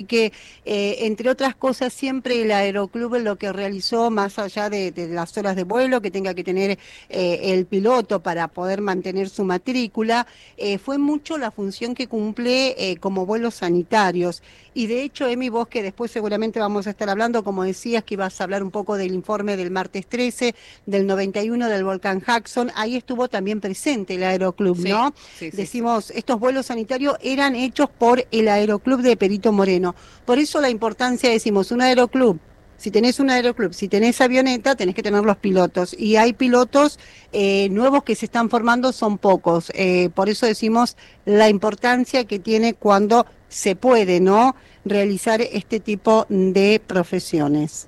que, entre otras cosas, siempre el aeroclub lo que realizó, más allá de las horas de vuelo que tenga que tener el piloto para poder mantener su matrícula, fue mucho la función que cumple como vuelos sanitarios. Y de hecho, Emi, vos que después seguramente vamos a estar hablando, como decías, que ibas a hablar un poco del informe del martes 13, del 91 del volcán Jackson, ahí estuvo también presente el aeroclub, Sí, ¿no? sí, sí, sí. Decimos, estos vuelos sanitarios eran hechos por el aeroclub de Perito Moreno. Por eso la importancia, decimos, un aeroclub. Si tenés un aeroclub, si tenés avioneta, tenés que tener los pilotos. Y hay pilotos nuevos que se están formando, son pocos. Por eso decimos la importancia que tiene cuando se puede, ¿no?, realizar este tipo de profesiones.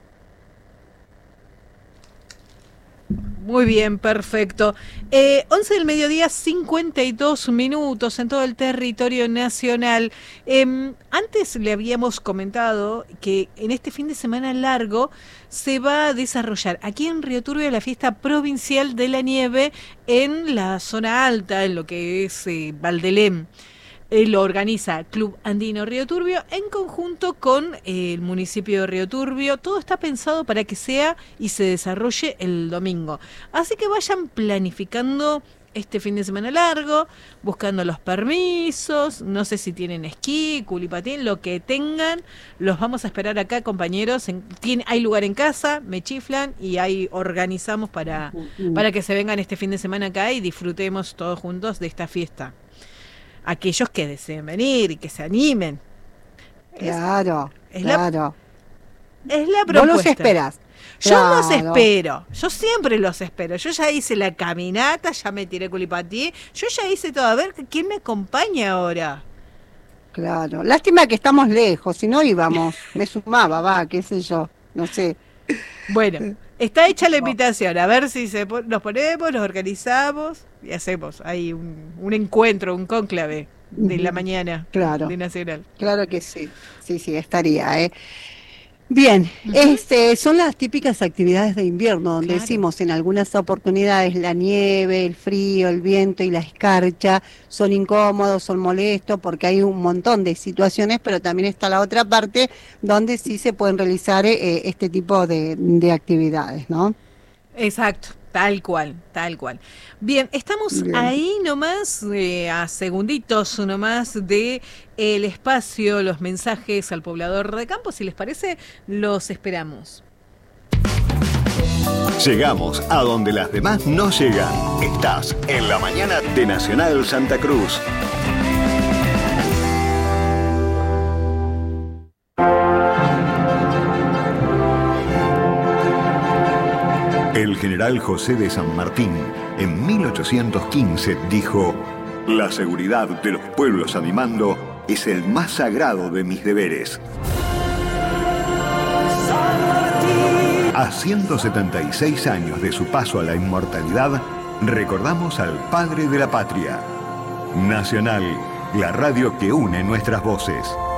Muy bien, perfecto. 11 del mediodía, 52 minutos en todo el territorio nacional. Antes le habíamos comentado que en este fin de semana largo se va a desarrollar aquí en Río Turbio la fiesta provincial de la nieve en la zona alta, en lo que es Valdelém. Lo organiza Club Andino Río Turbio en conjunto con el municipio de Río Turbio. Todo está pensado para que sea y se desarrolle el domingo. Así que vayan planificando este fin de semana largo, buscando los permisos, no sé si tienen esquí, culipatín, lo que tengan. Los vamos a esperar acá, compañeros. Hay lugar en casa, me chiflan y ahí organizamos para que se vengan este fin de semana acá y disfrutemos todos juntos de esta fiesta. Aquellos que deseen venir y que se animen. Claro, Es claro. la Vos los propuesta. esperás. Yo los Claro, espero, yo siempre los espero. Yo ya hice la caminata, ya me tiré culipatí, yo ya hice todo. A ver, ¿quién me acompaña ahora? claro. Lástima que estamos lejos, si no íbamos. Me sumaba, va, qué sé yo, no sé. Bueno, está hecha la invitación. A ver si nos ponemos, nos organizamos y hacemos ahí un encuentro, un cónclave de la Ujú. mañana Claro, de Nacional. claro que sí. Sí, sí, estaría, ¿eh? Bien, Ujú. son las típicas actividades de invierno, donde Claro. decimos en algunas oportunidades la nieve, el frío, el viento y la escarcha son incómodos, son molestos, porque hay un montón de situaciones, pero también está la otra parte donde sí se pueden realizar este tipo de actividades, ¿no? Exacto, tal cual, tal cual. Bien, estamos Bien. ahí nomás, a segunditos nomás de el espacio, los mensajes al poblador de campo. Si les parece, los esperamos. Llegamos a donde las demás no llegan. Estás en la mañana de Nacional Santa Cruz. El general José de San Martín, en 1815, dijo: "La seguridad de los pueblos a mi mando es el más sagrado de mis deberes". A 176 años de su paso a la inmortalidad, recordamos al padre de la patria. Nacional, la radio que une nuestras voces.